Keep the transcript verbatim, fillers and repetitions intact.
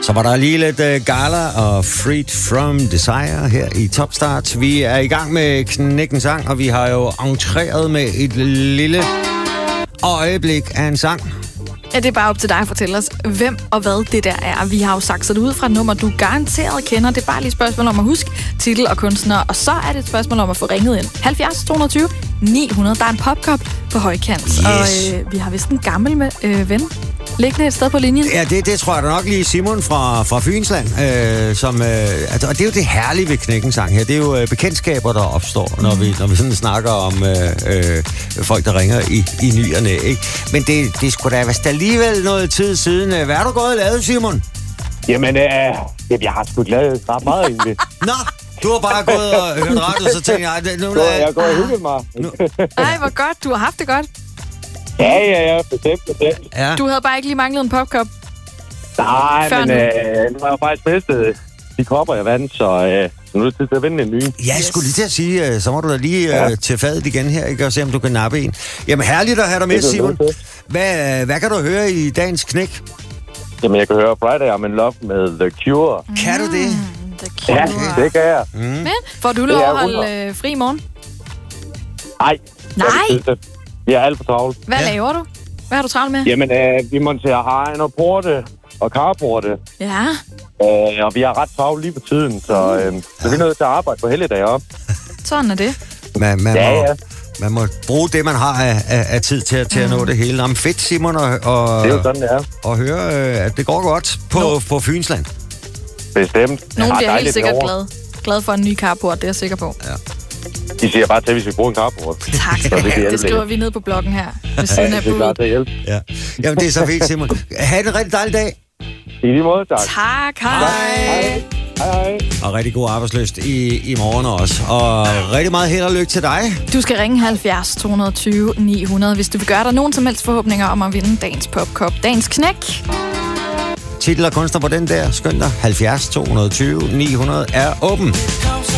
Så var der lige lidt uh, Gala og Freed From Desire her i Topstart. Vi er i gang med Knækken Sang, og vi har jo entreret med et lille øjeblik af en sang. Ja, det er bare op til dig at fortælle os, hvem og hvad det der er. Vi har jo sagt det ud fra et nummer, du garanteret kender. Det er bare lige et spørgsmål om at huske titel og kunstner. Og så er det et spørgsmål om at få ringet ind. halvfjerds to tyve ni hundrede. Der er en popkop på højkant. Yes. Og øh, vi har vist en gammel med, øh, ven liggende et sted på linjen. Ja, det, det tror jeg da nok lige Simon fra, fra Fynsland. Øh, som, øh, altså, og det er jo det herlige ved Knækken Sang her. Det er jo øh, bekendtskaber, der opstår, når, mm. vi, når vi sådan snakker om øh, øh, folk, der ringer i, i ny og næ, ikke? Men det, det skulle da vist alligevel noget tid siden. Hvad har du gået og lavet, Simon? Jamen, øh, jeg har sgu lavet ret meget egentlig. Nå, du har bare gået og hørt radio, så tænkte jeg... Det, nu, Så jeg går og hygget mig. Ej, hvor godt. Du har haft det godt. Ja, ja, ja, bestemt, bestemt. Ja. Du havde bare ikke lige manglet en popkop. Nej, Før men nu. øh, nu har jeg faktisk mistet de kopper, jeg vandt, så, øh, så nu er det tid til at vinde en ny. Ja, jeg skulle lige til at sige, så må du da lige ja. uh, til fadet igen her, ikke? Og se, om du kan nappe en. Jamen, herligt at have dig med, Simon. Hvad, hvad kan du høre i dagens knæk? Jamen, jeg kan høre Friday I'm in Love med The Cure. Mm. Kan du det? The Cure. Ja, det kan jeg. Mm. Men får du lov at holde øh, fri i morgen? Nej. Nej. Vi er alt for travlt. Hvad Ja. laver du? Hvad har du travlt med? Jamen, øh, vi monterer hegn og porte og carporte. Ja. Øh, og vi har ret travlt lige på tiden, så, øh, så vi er nødt til at arbejde på helligdage op. Sådan er det. Man, man, Ja, må, ja. man må bruge det, man har af, af, af tid til, til at nå det hele. Jamen, fedt, Simon, og, og, Det er jo sådan, det er. og høre, øh, at det går godt på, på Fynsland. Bestemt. Nogen Ja, bliver helt dejligt sikkert derovre. glad. Glad for en ny carport, det er jeg sikker på. Ja. De siger bare til, at vi skal bruge en carport. Tak. Så det kan hjælpe Det skriver lidt. vi ned på bloggen her. Ved siden Ja, af det er klart budet. til at hjælpe. Ja. Jamen, det er så fint, Simon. Ha' en rigtig dejlig dag. I lige måde, tak. Tak, hej. Hej. Hej, hej. Og rigtig god arbejdsløst i, i morgen også. Og rigtig meget held og lykke til dig. Du skal ringe halvfjerds to tyve ni hundrede, hvis du vil gøre dig nogen som helst forhåbninger om at vinde dagens popkop. Dagens knæk. Titel og kunstner på den der. Skynd dig. halvfjerds to tyve ni hundrede er åben.